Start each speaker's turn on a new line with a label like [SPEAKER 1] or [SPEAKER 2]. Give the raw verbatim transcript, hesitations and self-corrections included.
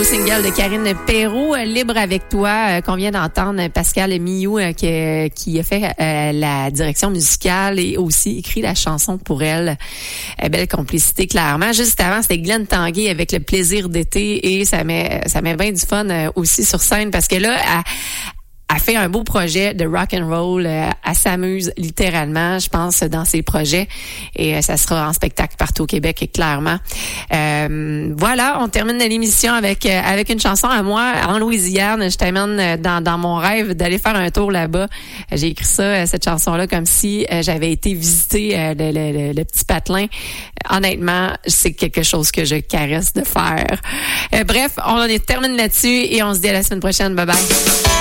[SPEAKER 1] single de Karine Perrault, Libre avec toi, euh, qu'on vient d'entendre. Pascal Miou euh, qui, qui a fait euh, la direction musicale et aussi écrit la chanson pour elle. Euh, belle complicité, clairement. Juste avant, c'était Glenn Tanguay avec Le plaisir d'été et ça met ça met bien du fun euh, aussi sur scène parce que là, elle, elle fait un beau projet de rock and roll. Euh, elle s'amuse littéralement, je pense, dans ses projets et euh, ça sera en spectacle partout au Québec, clairement. Euh, voilà, on termine l'émission avec euh, avec une chanson à moi en Louisiane. Je t'amène dans dans mon rêve d'aller faire un tour là-bas. J'ai écrit ça, cette chanson-là, comme si euh, j'avais été visiter euh, le, le, le, le petit patelin. Honnêtement, c'est quelque chose que je caresse de faire. Euh, bref, on en est terminé là-dessus et on se dit à la semaine prochaine. Bye bye.